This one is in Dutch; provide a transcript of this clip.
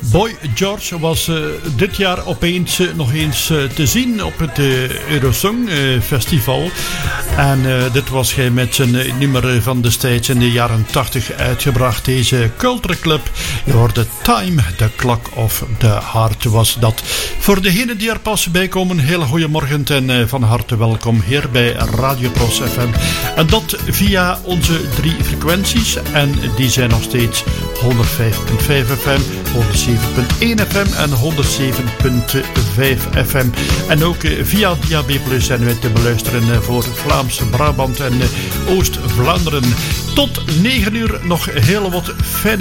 Boy George was dit jaar opeens nog eens te zien op het Eurosong Festival. En dit was hij met zijn nummer van destijds in de jaren 80 uitgebracht. Deze Culture Club. Je hoorde Time, the Clock of the Heart was dat. Voor degenen die er pas bij komen, hele goede morgen en van harte welkom hier bij Radio Pros FM. En dat via onze 3 frequenties. En die zijn nog steeds 105.5 FM, 107.1 FM en 107.5 FM. En ook via DAB+ zijn wij te beluisteren voor Vlaams, Brabant en Oost-Vlaanderen. Tot 9 uur nog heel wat fijne